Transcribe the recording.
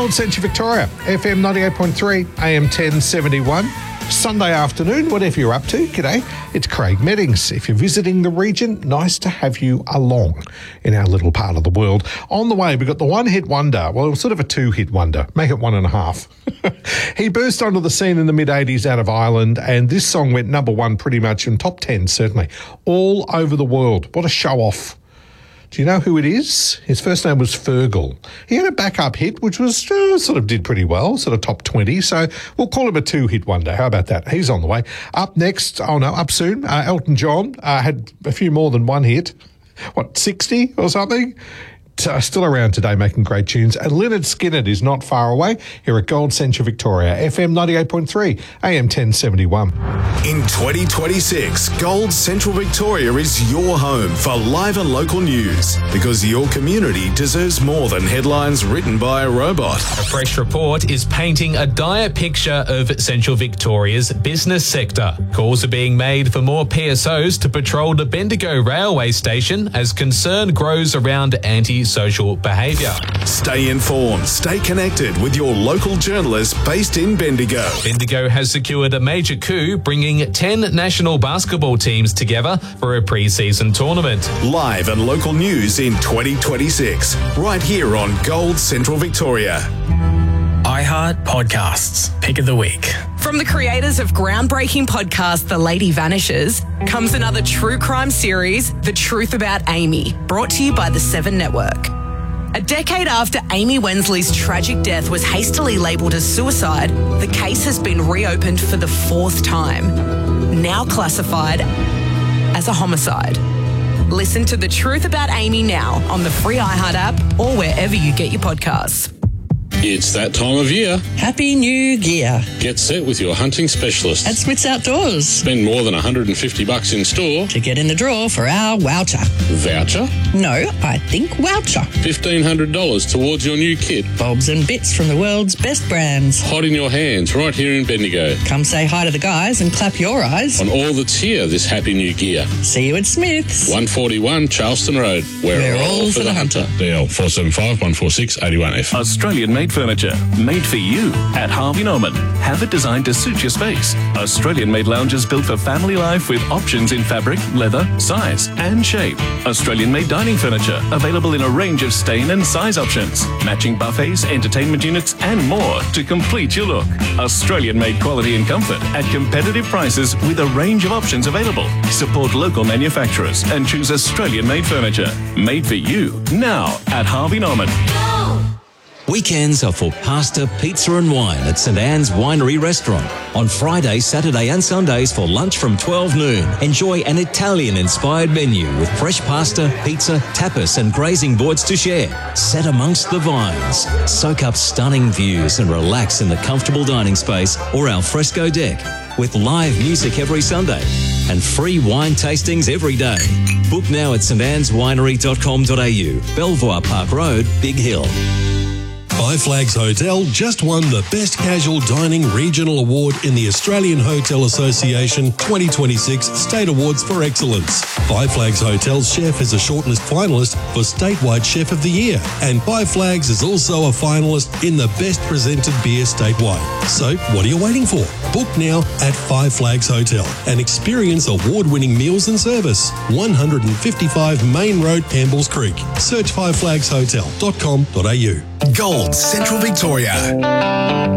Gold Central Victoria, FM 98.3, AM 1071. Sunday afternoon, whatever you're up to, g'day. It's Craig Meddings. If you're visiting the region, nice to have you along in our little part of the world. On the way, we've got the one-hit wonder. Well, sort of a two-hit wonder. Make it one and a half. He burst onto the scene in the mid-'80s out of Ireland, and this song went number one pretty much in top 10, certainly, all over the world. What a show-off. Do you know who it is? His first name was Fergal. He had a backup hit, which was sort of did pretty well, sort of top 20. So we'll call him a two-hit wonder. How about that? He's on the way. Up next, up soon, Elton John had a few more than one hit. 60 or something? Still around today making great tunes. And Lynyrd Skynyrd is not far away here at Gold Central Victoria, FM 98.3, AM 1071. In 2026, Gold Central Victoria is your home for live and local news, because your community deserves more than headlines written by a robot. A fresh report is painting a dire picture of Central Victoria's business sector. Calls are being made for more PSOs to patrol the Bendigo railway station as concern grows around anti-social behaviour. Stay informed, stay connected with your local journalists based in Bendigo. Bendigo has secured a major coup, bringing 10 national basketball teams together for a pre-season tournament. Live and local news in 2026, right here on Gold Central Victoria. iHeart Podcasts, Pick of the Week. From the creators of groundbreaking podcast The Lady Vanishes comes another true crime series, The Truth About Amy, brought to you by the Seven Network. A decade after Amy Wensley's tragic death was hastily labelled as suicide, the case has been reopened for the fourth time, now classified as a homicide. Listen to The Truth About Amy now on the free iHeart app or wherever you get your podcasts. It's that time of year. Happy New Year. Get set with your hunting specialist. At Smith's Outdoors. Spend more than $150 in store to get in the draw for our voucher. Voucher? No, I think voucher. $1,500 towards your new kit. Bobs and bits from the world's best brands. Hot in your hands right here in Bendigo. Come say hi to the guys and clap your eyes on all that's here this happy new gear. See you at Smith's. 141 Charleston Road. We're all for the hunter. DL 475 146 81F. Australian-made furniture, made for you at Harvey Norman. Have it designed to suit your space. Australian-made lounges built for family life with options in fabric, leather, size and shape. Australian-made dining furniture available in a range of stain and size options. Matching buffets, entertainment units and more to complete your look. Australian-made quality and comfort at competitive prices with a range of options available. Support local manufacturers and choose Australian-made furniture. Made for you now at Harvey Norman. Weekends are for pasta, pizza and wine at St Anne's Winery Restaurant. On Friday, Saturday and Sundays for lunch from 12 noon. Enjoy an Italian-inspired menu with fresh pasta, pizza, tapas and grazing boards to share. Set amongst the vines. Soak up stunning views and relax in the comfortable dining space or al fresco deck. With live music every Sunday and free wine tastings every day. Book now at stanneswinery.com.au. Belvoir Park Road, Big Hill. Five Flags Hotel just won the Best Casual Dining Regional Award in the Australian Hotel Association 2026 State Awards for Excellence. Five Flags Hotel's chef is a shortlist finalist for Statewide Chef of the Year, and Five Flags is also a finalist in the Best Presented Beer Statewide. So, what are you waiting for? Book now at Five Flags Hotel and experience award-winning meals and service. 155 Main Road, Campbells Creek. Search fiveflagshotel.com.au. Gold Central Victoria.